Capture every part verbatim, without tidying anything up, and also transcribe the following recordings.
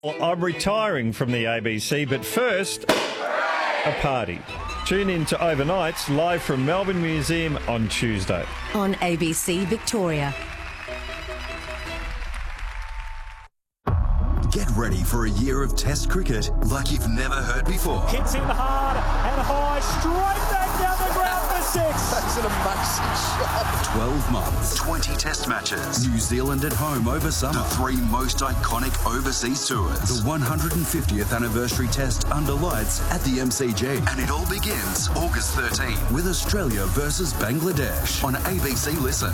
Well, I'm retiring from the A B C, but first, a party. Tune in to Overnights live from Melbourne Museum on Tuesday. On A B C Victoria. Get ready for a year of Test cricket like you've never heard before. Hits in hard and high, straight back down the ground for six. That's an amazing shot. twelve months, twenty Test matches. New Zealand at home over summer. The three most iconic overseas tours. The one hundred fiftieth anniversary Test under lights at the M C G. And it all begins August thirteenth with Australia versus Bangladesh on A B C Listen.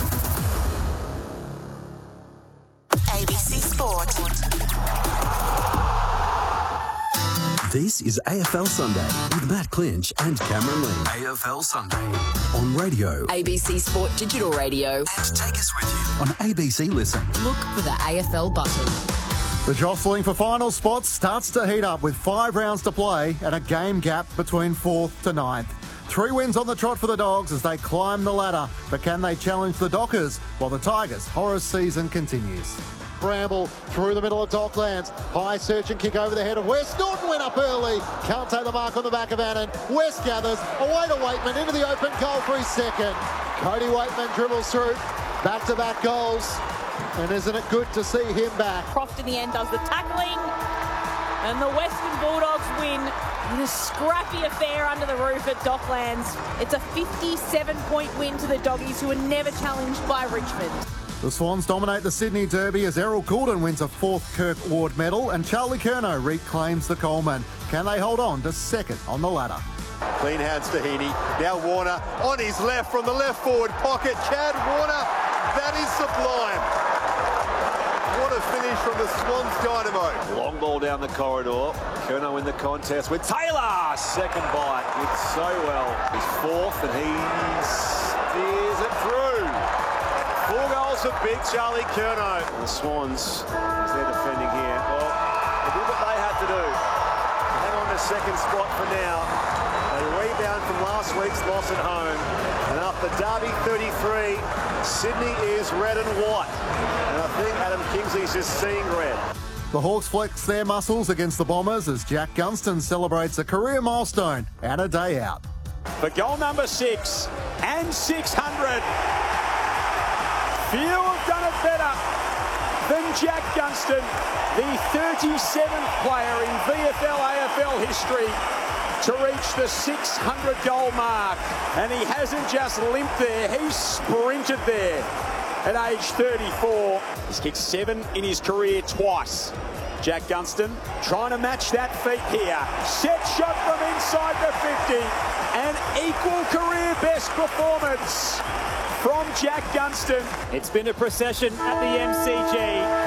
A B C Sport. This is A F L Sunday with Matt Clinch and Cameron Ling. A F L Sunday on radio. A B C Sport Digital Radio. And take us with you on A B C Listen. Look for the A F L button. The jostling for final spots starts to heat up with five rounds to play and a game gap between fourth to ninth. Three wins on the trot for the Dogs as they climb the ladder, but can they challenge the Dockers while the Tigers' horror season continues? Bramble through the middle of Docklands. High search and kick over the head of West. Norton went up early. Can't take the mark on the back of Annan. West gathers. Away to Waitman into the open goal for his second. Cody Waitman dribbles through. Back-to-back goals. And isn't it good to see him back? Croft in the end does the tackling. And the Western Bulldogs win in a scrappy affair under the roof at Docklands. It's a fifty-seven point win to the Doggies, who were never challenged by Richmond. The Swans dominate the Sydney Derby as Errol Goulden wins a fourth Kirk Ward medal and Charlie Curnow reclaims the Coleman. Can they hold on to second on the ladder? Clean hands to Heaney. Now Warner on his left from the left forward pocket. Chad Warner, that is sublime. What a finish from the Swans dynamo. Long ball down the corridor. Curnow in the contest with Taylor. Second bite. Did so well. He's fourth and he steers it through. Four goals for big Charlie Curnow. And the Swans, as they're defending here, well, they did what they had to do. Hang on to second spot for now. They rebound from last week's loss at home. And after Derby thirty-three, Sydney is red and white. And I think Adam Kingsley's just seeing red. The Hawks flex their muscles against the Bombers as Jack Gunston celebrates a career milestone and a day out. For goal number six and six hundred. Few have done it better than Jack Gunston, the thirty-seventh player in V F L A F L history to reach the six hundred goal mark. And he hasn't just limped there, he's sprinted there at age thirty-four. He's kicked seven in his career twice. Jack Gunston trying to match that feat here. Set shot from inside the fifty. An equal career best performance from Jack Gunston. It's been a procession at the M C G.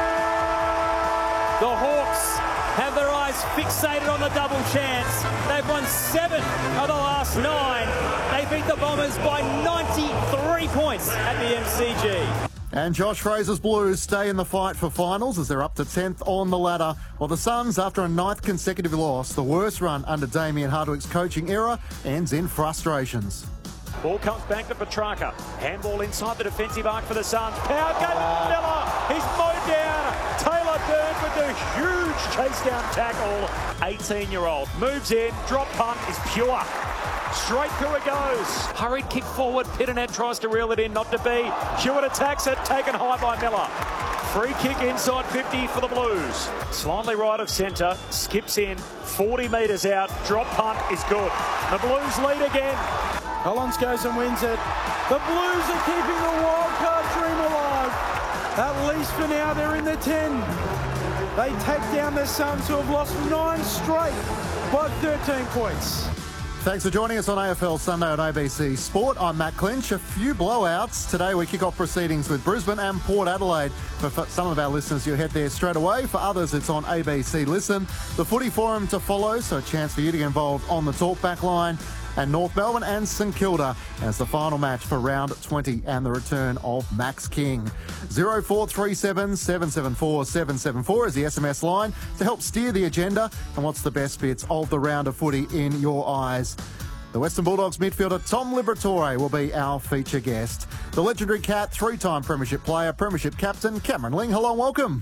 The Hawks have their eyes fixated on the double chance. They've won seven of the last nine. They beat the Bombers by ninety-three points at the M C G. And Josh Fraser's Blues stay in the fight for finals as they're up to tenth on the ladder, while the Suns, after a ninth consecutive loss, the worst run under Damien Hardwick's coaching era, ends in frustrations. Ball comes back to Petrarca. Handball inside the defensive arc for the Suns. Power gun, Miller. He's mowed down. Taylor Burns with the huge chase down tackle. eighteen-year-old moves in. Drop punt is pure. Straight through it goes. Hurried kick forward. Pitternet tries to reel it in. Not to be. Hewitt attacks it. Taken high by Miller. Free kick inside fifty for the Blues. Slightly right of centre. Skips in. forty metres out. Drop punt is good. The Blues lead again. Collins goes and wins it. The Blues are keeping the wild card dream alive. At least for now, they're in the ten. They take down the Suns, who have lost nine straight by thirteen points. Thanks for joining us on A F L Sunday on A B C Sport. I'm Matt Clinch. A few blowouts. Today we kick off proceedings with Brisbane and Port Adelaide. For some of our listeners, you'll head there straight away. For others, it's on A B C Listen. The footy forum to follow, so a chance for you to get involved on the talkback line. And North Melbourne and St Kilda as the final match for round twenty and the return of Max King. zero four three seven, seven seven four, seven seven four is the S M S line to help steer the agenda and what's the best bits of the round of footy in your eyes. The Western Bulldogs midfielder Tom Liberatore will be our feature guest. The legendary Cat, three-time premiership player, premiership captain Cameron Ling. Hello and welcome.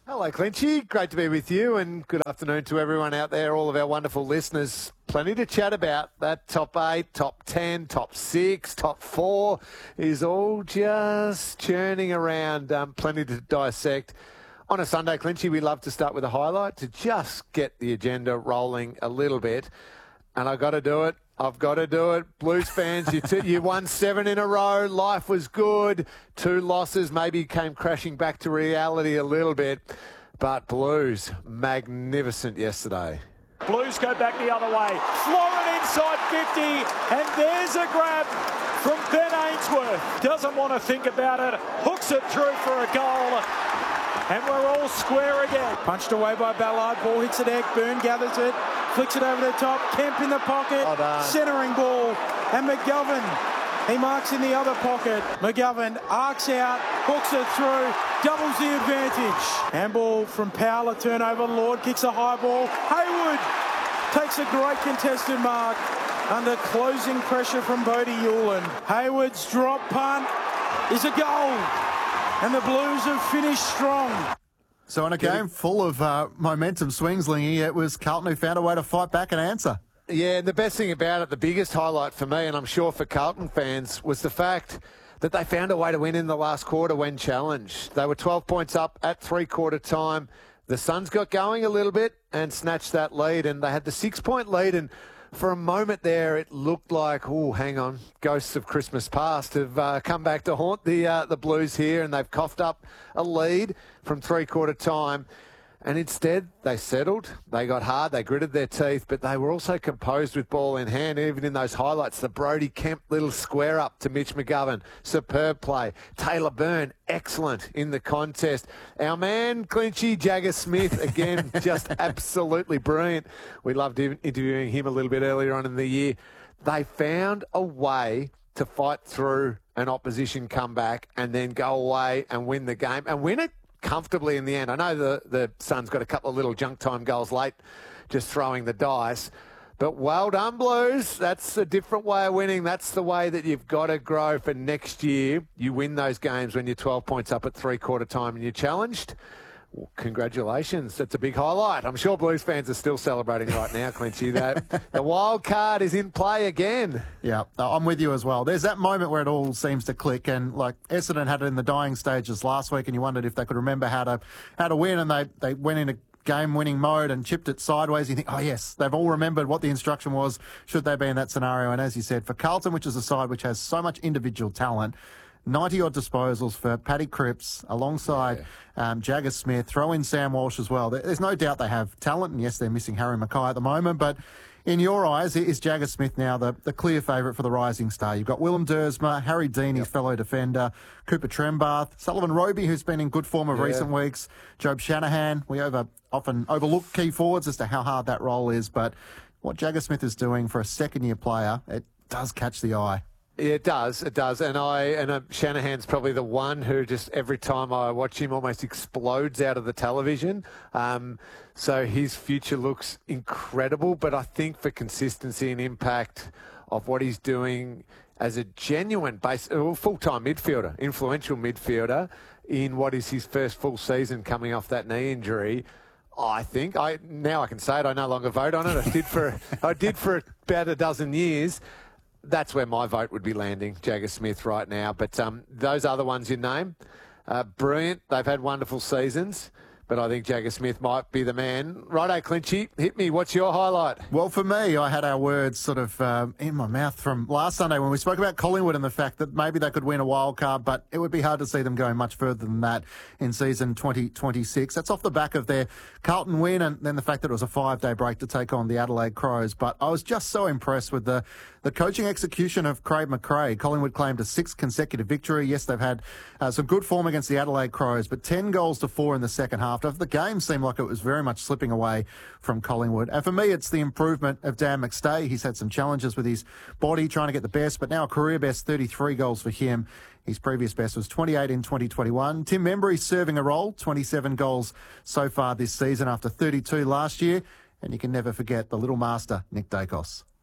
Hello, Clinchy. Great to be with you, and good afternoon to everyone out there, all of our wonderful listeners. Plenty to chat about. That top eight, top ten, top six, top four is all just churning around. Um, plenty to dissect. On a Sunday, Clinchy, we love to start with a highlight to just get the agenda rolling a little bit. And I got to do it. I've got to do it. Blues fans, you, t- you won seven in a row. Life was good. Two losses maybe came crashing back to reality a little bit. But Blues, magnificent yesterday. Blues go back the other way. Florin inside fifty, and there's a grab from Ben Ainsworth. Doesn't want to think about it. Hooks it through for a goal. And we're all square again. Punched away by Ballard. Ball hits the deck. Byrne gathers it. Flicks it over the top. Kemp in the pocket. Oh, centering ball. And McGovern. He marks in the other pocket. McGovern arcs out. Hooks it through. Doubles the advantage. Handball from Powell. A turnover. Lord kicks a high ball. Hayward takes a great contested mark under closing pressure from Bodie Hewland. Hayward's drop punt is a goal. And the Blues have finished strong. So in a game full of uh, momentum swings, Lingy, it was Carlton who found a way to fight back and answer. Yeah, and the best thing about it, the biggest highlight for me, and I'm sure for Carlton fans, was the fact that they found a way to win in the last quarter when challenged. They were twelve points up at three-quarter time. The Suns got going a little bit and snatched that lead, and they had the six-point lead, and for a moment there, it looked like, oh, hang on, ghosts of Christmas past have uh, come back to haunt the uh, the Blues here, and they've coughed up a lead from three-quarter time. And instead, they settled, they got hard, they gritted their teeth, but they were also composed with ball in hand. Even in those highlights, the Brody Kemp little square up to Mitch McGovern, superb play. Taylor Byrne, excellent in the contest. Our man, Clinchy, Jagger Smith, again, just absolutely brilliant. We loved interviewing him a little bit earlier on in the year. They found a way to fight through an opposition comeback and then go away and win the game and win it comfortably in the end. I know the, the Suns got a couple of little junk time goals late, just throwing the dice. But well done, Blues. That's a different way of winning. That's the way that you've got to grow for next year. You win those games when you're twelve points up at three-quarter time and you're challenged. Well, congratulations. That's a big highlight. I'm sure Blues fans are still celebrating right now, Clinchy. That the wild card is in play again. Yeah, I'm with you as well. There's that moment where it all seems to click, and like Essendon had it in the dying stages last week, and you wondered if they could remember how to how to win, and they, they went into game-winning mode and chipped it sideways. You think, oh, yes, they've all remembered what the instruction was should they be in that scenario. And as you said, for Carlton, which is a side which has so much individual talent, ninety-odd disposals for Paddy Cripps alongside yeah. um, Jagger Smith. Throw in Sam Walsh as well. There's no doubt they have talent, and yes, they're missing Harry Mackay at the moment, but in your eyes, is Jagger Smith now the, the clear favourite for the rising star? You've got Willem Dersma, Harry Dean, his yep. fellow defender, Cooper Trembath, Sullivan Roby, who's been in good form of yeah. recent weeks, Job Shanahan. We over often overlook key forwards as to how hard that role is, but what Jagger Smith is doing for a second-year player, it does catch the eye. Yeah, it does. It does. And I and uh, Shanahan's probably the one who just every time I watch him almost explodes out of the television. Um, so his future looks incredible. But I think for consistency and impact of what he's doing as a genuine base, uh, full-time midfielder, influential midfielder in what is his first full season coming off that knee injury, I think I now I can say it. I no longer vote on it. I did for I did for about a dozen years. That's where my vote would be landing, Jagger Smith right now. But um, those other ones you name, uh, brilliant. They've had wonderful seasons. But I think Jagger Smith might be the man. Righto, Clinchy, hit me. What's your highlight? Well, for me, I had our words sort of um, in my mouth from last Sunday when we spoke about Collingwood and the fact that maybe they could win a wild card, but it would be hard to see them going much further than that in season twenty twenty-six. That's off the back of their Carlton win and then the fact that it was a five-day break to take on the Adelaide Crows. But I was just so impressed with the, the coaching execution of Craig McRae. Collingwood claimed a sixth consecutive victory. Yes, they've had uh, some good form against the Adelaide Crows, but ten goals to four in the second half. The game seemed like it was very much slipping away from Collingwood. And for me, it's the improvement of Dan McStay. He's had some challenges with his body, trying to get the best, but now a career best thirty-three goals for him. His previous best was twenty-eight in twenty twenty-one. Tim Membry serving a role, twenty-seven goals so far this season after thirty-two last year. And you can never forget the little master, Nick Dacos.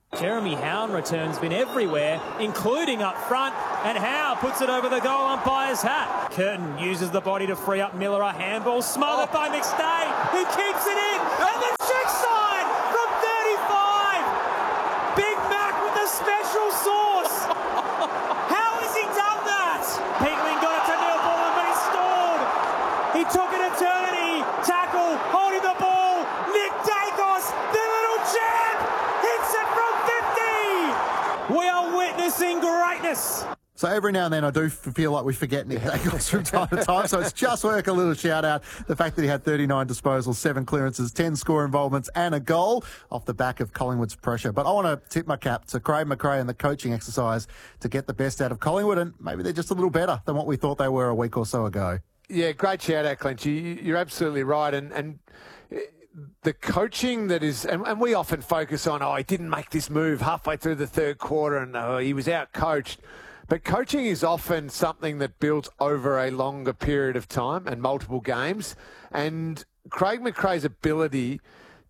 Jeremy Howe returns been everywhere, including up front, and Howe puts it over the goal umpire's hat. Curtin uses the body to free up Miller. A handball smothered by McStay. He keeps it in, and the check side from thirty-five. Big Mac with the special sauce. How has he done that? Peatling got it to Neil Bullen, but he stalled. He took an eternity. Tackle, holding the ball. Nick Dacos, the little champ, hits it from fifty. We are witnessing greatness. So every now and then I do feel like we forget Nick Dacos from time to time. So it's just worth a little shout out. The fact that he had thirty-nine disposals, seven clearances, ten score involvements and a goal off the back of Collingwood's pressure. But I want to tip my cap to Craig McRae and the coaching exercise to get the best out of Collingwood, and maybe they're just a little better than what we thought they were a week or so ago. Yeah, great shout out, Clinchy. You're absolutely right. And, and the coaching that is, and, and we often focus on, oh, he didn't make this move halfway through the third quarter and oh, he was out coached. But coaching is often something that builds over a longer period of time and multiple games. And Craig McRae's ability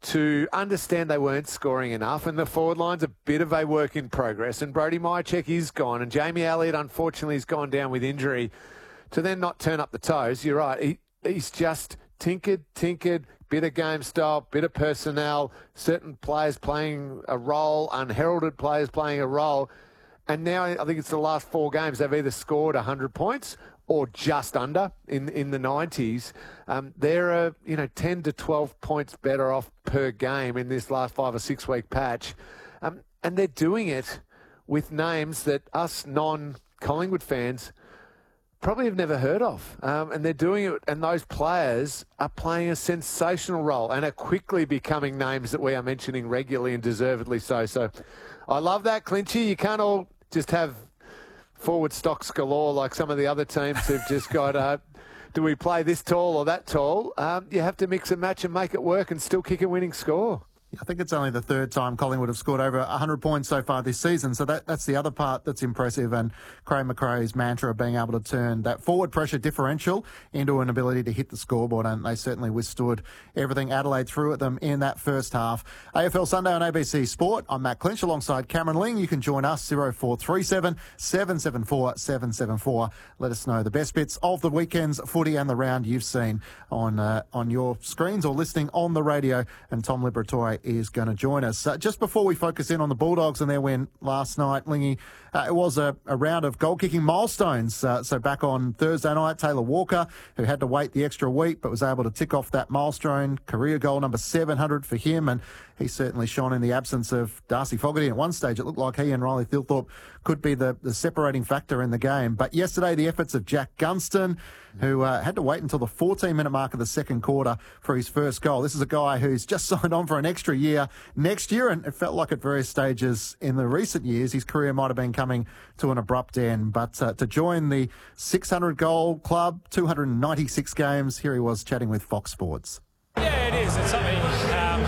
to understand they weren't scoring enough, and the forward line's a bit of a work in progress, and Brody Myercheck is gone, and Jamie Elliott, unfortunately, has gone down with injury, to then not turn up the toes. You're right. He, he's just tinkered, tinkered, bit of game style, bit of personnel, certain players playing a role, unheralded players playing a role. And now I think it's the last four games they've either scored one hundred points or just under in in the nineties. Um, they're a, you know ten to twelve points better off per game in this last five or six week patch, um, and they're doing it with names that us non-Collingwood fans probably have never heard of. Um, and they're doing it, and those players are playing a sensational role and are quickly becoming names that we are mentioning regularly and deservedly so. So I love that, Clinchy. You can't all just have forward stocks galore like some of the other teams who've just got, uh, do we play this tall or that tall? Um, you have to mix and match and make it work and still kick a winning score. I think it's only the third time Collingwood have scored over one hundred points so far this season, so that, that's the other part that's impressive, and Craig McRae's mantra of being able to turn that forward pressure differential into an ability to hit the scoreboard, and they certainly withstood everything Adelaide threw at them in that first half. A F L Sunday on A B C Sport. I'm Matt Clinch alongside Cameron Ling. You can join us oh four three seven, seven seven four, seven seven four. Let us know the best bits of the weekend's footy and the round you've seen on uh, on your screens or listening on the radio, and Tom Liberatore is going to join us. Uh, just before we focus in on the Bulldogs and their win last night, Lingy, uh, it was a, a round of goal-kicking milestones. Uh, so back on Thursday night, Taylor Walker, who had to wait the extra week but was able to tick off that milestone, career goal number seven hundred for him, and he certainly shone in the absence of Darcy Fogarty. At one stage, it looked like he and Riley Thilthorpe could be the, the separating factor in the game. But yesterday, the efforts of Jack Gunston, who uh, had to wait until the fourteen-minute mark of the second quarter for his first goal. This is a guy who's just signed on for an extra year next year, and it felt like at various stages in the recent years his career might have been coming to an abrupt end. But uh, to join the six hundred goal club, two hundred ninety-six games, here he was chatting with Fox Sports. Yeah, it is. It's something um,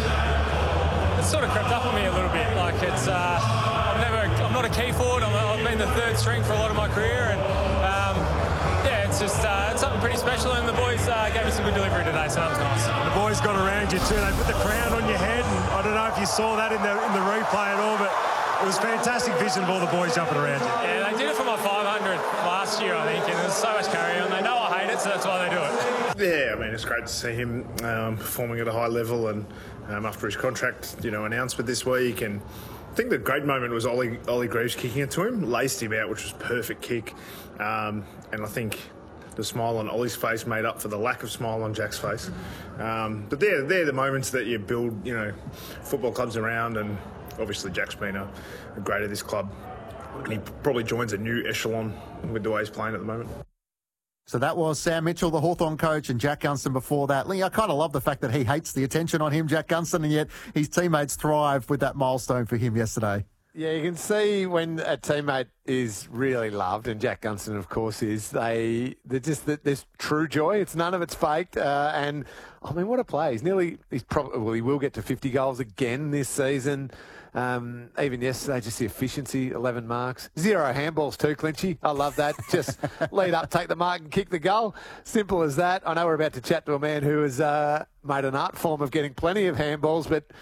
it's sort of crept up on me a little bit. Like it's, uh, I'm never, I'm not a key forward. I'm, I've been the third string for a lot of my career, and um, yeah, it's just uh, it's something pretty special. And the boys uh, gave me some good delivery today, so that was nice. The boys got around you too. They put the crown on your head, and I don't know if you saw that in the in the replay at all, but it was fantastic vision of all the boys jumping around you. Yeah, they did it for my five hundred last year, I think, and there's so much carry on. They know I hate it, so that's why they do it. Yeah, I mean, it's great to see him um, performing at a high level, and um, after his contract, you know, announcement this week, and I think the great moment was Ollie, Ollie Greaves kicking it to him, laced him out, which was a perfect kick, um, and I think the smile on Ollie's face made up for the lack of smile on Jack's face. Um, but they're, they're the moments that you build, you know, football clubs around, and obviously Jack's been a, a great at this club, and he probably joins a new echelon with the way he's playing at the moment. So that was Sam Mitchell, the Hawthorn coach, and Jack Gunston before that. Lee, I kind of love the fact that he hates the attention on him, Jack Gunston, and yet his teammates thrive with that milestone for him yesterday. Yeah, you can see when a teammate is really loved, and Jack Gunston, of course, is, they, they're just, there's true joy. It's none of it's faked. Uh, and, I mean, what a play. He's nearly, he's probably, well, he will get to fifty goals again this season. Um, even yesterday, just the efficiency, eleven marks. Zero handballs too, Clinchy. I love that. Just lead up, take the mark and kick the goal. Simple as that. I know we're about to chat to a man who has uh, made an art form of getting plenty of handballs, but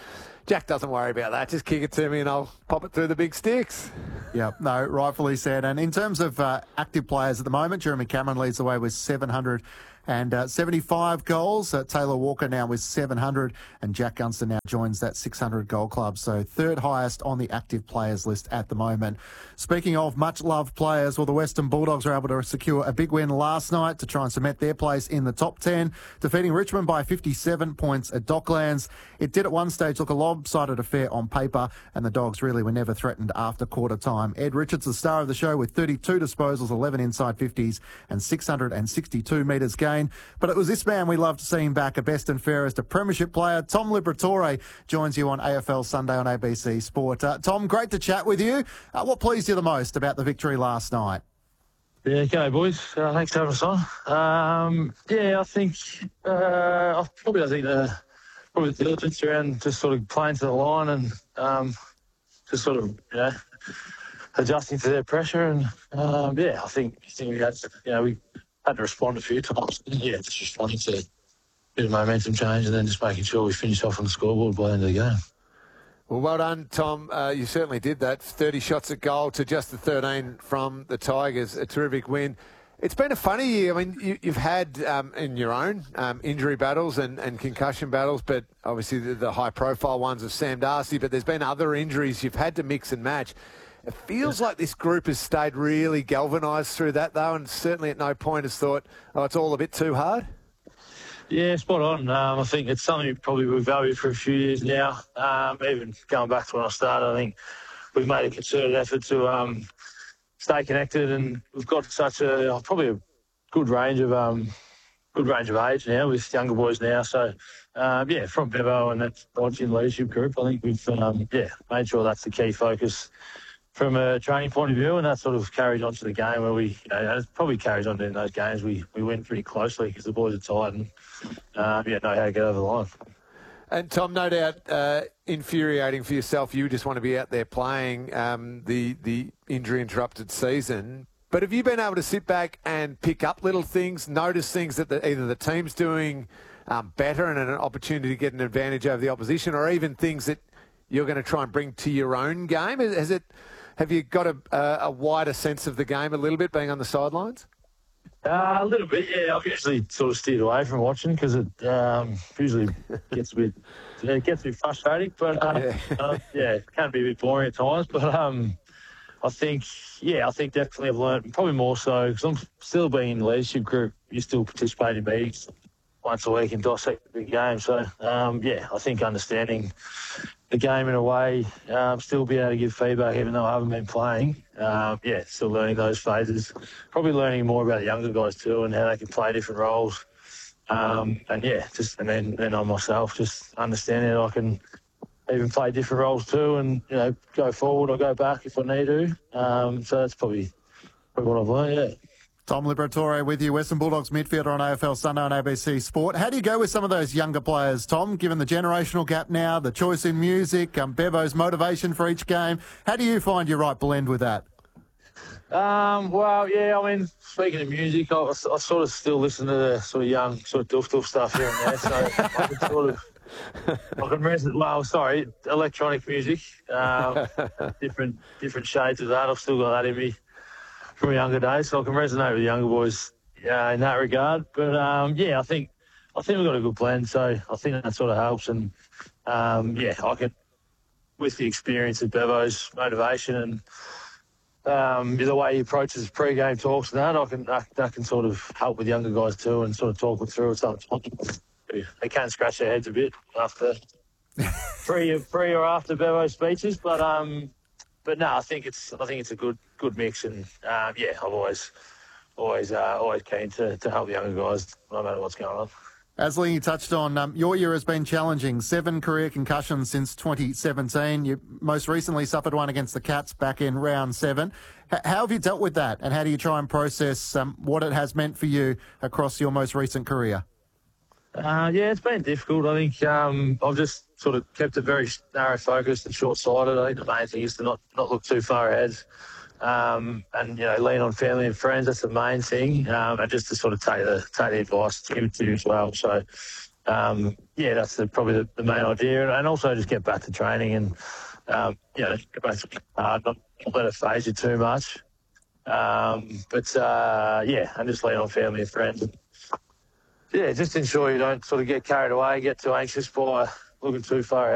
Jack doesn't worry about that. Just kick it to me and I'll pop it through the big sticks. Yeah, no, rightfully said. And in terms of uh, active players at the moment, Jeremy Cameron leads the way with seven hundred seventy-five goals. Uh, Taylor Walker now with seven hundred, and Jack Gunston now joins that six hundred goal club. So third highest on the active players list at the moment. Speaking of much-loved players, well, the Western Bulldogs were able to secure a big win last night to try and cement their place in the top ten, defeating Richmond by fifty-seven points at Docklands. It did at one stage look a lopsided affair on paper, and the Dogs really were never threatened after quarter time. Ed Richards, the star of the show, with thirty-two disposals, eleven inside fifties, and six hundred sixty-two metres gained. But it was this man we loved seeing back, a best and fairest, a premiership player. Tom Liberatore joins you on A F L Sunday on A B C Sport. Uh, Tom, great to chat with you. Uh, what pleased you the most about the victory last night? Yeah, okay, boys. Uh, thanks for having us on. Um, yeah, I think uh, probably I think uh, probably the diligence around just sort of playing to the line and um, just sort of you know adjusting to their pressure and um, yeah, I think I think we had you know we. had to respond a few times. Yeah, just responding to a bit of momentum change and then just making sure we finish off on the scoreboard by the end of the game. Well, well done, Tom. Uh, you certainly did that. thirty shots at goal to just the thirteen from the Tigers. A terrific win. It's been a funny year. I mean, you, you've had um, in your own um, injury battles and, and concussion battles, but obviously the, the high-profile ones of Sam Darcy, but there's been other injuries you've had to mix and match. It feels like this group has stayed really galvanised through that, though, and certainly at no point has thought, oh, it's all a bit too hard. Yeah, spot on. Um, I think it's something probably we've valued for a few years now. Um, even going back to when I started, I think we've made a concerted effort to um, stay connected, and we've got such a probably a good range of um, good range of age now with younger boys now. So um, yeah, from Bevo and that Bodgin leadership group, I think we've um, yeah made sure that's the key focus from a training point of view, and that sort of carries on to the game where we, you know, it probably carries on in those games. We we win pretty closely because the boys are tight and uh, yeah, know how to get over the line. And Tom, no doubt uh, infuriating for yourself. You just want to be out there playing um, the the injury interrupted season. But have you been able to sit back and pick up little things, notice things that the, either the team's doing um, better and an opportunity to get an advantage over the opposition, or even things that you're going to try and bring to your own game? Has it? Have you got a, a, a wider sense of the game a little bit, being on the sidelines? Uh, a little bit, yeah. I've actually sort of steered away from watching because it um, usually gets a bit it gets a bit frustrating. But uh, yeah. uh, yeah, it can be a bit boring at times. But um, I think, yeah, I think definitely I've learned probably more so because I'm still being in the leadership group. You still participate in meetings once a week and dissect the game. So um, yeah, I think understanding the game in a way, um, still be able to give feedback even though I haven't been playing. Um, yeah, still learning those phases. Probably learning more about the younger guys too and how they can play different roles. Um, and yeah, just and then then I myself just understanding that I can even play different roles too, and you know go forward or go back if I need to. Um, so that's probably probably what I've learned. Yeah. Tom Liberatore with you, Western Bulldogs midfielder on A F L Sunday on A B C Sport. How do you go with some of those younger players, Tom, given the generational gap now, the choice in music, um, Bevo's motivation for each game? How do you find your right blend with that? Um, well, yeah, I mean, speaking of music, I, I sort of still listen to the sort of young, sort of doof-doof stuff here and there, so I can sort of, I can resonate, well, sorry, electronic music, um, different different shades of that. I've still got that in me from younger days, so I can resonate with the younger boys uh, in that regard. But um, yeah, I think I think we've got a good blend, so I think that sort of helps. And um, yeah, I can, with the experience of Bevo's motivation and um, the way he approaches pre-game talks and that, I can that, that can sort of help with younger guys too, and sort of talk them through it. Sometimes they can scratch their heads a bit after pre, pre or after Bevo's speeches, but um. But no, I think it's I think it's a good good mix, and um, yeah, I've always always uh, always keen to, to help the younger guys, no matter what's going on. As Lee touched on, um, your year has been challenging. Seven career concussions since twenty seventeen. You most recently suffered one against the Cats back in round seven. H- how have you dealt with that, and how do you try and process um, what it has meant for you across your most recent career? Uh, yeah, it's been difficult. I think um, I've just sort of kept it very narrow focused and short-sighted. I think the main thing is to not, not look too far ahead um, and, you know, lean on family and friends. That's the main thing. Um, and just to sort of take the take the advice, give it to you as well. So, um, yeah, that's the, probably the, the main idea. And, and also just get back to training and, um, you know, get back to hard, not, not let it phase you too much. Um, but, uh, yeah, and just lean on family and friends. Yeah, just ensure you don't sort of get carried away, get too anxious by looking too far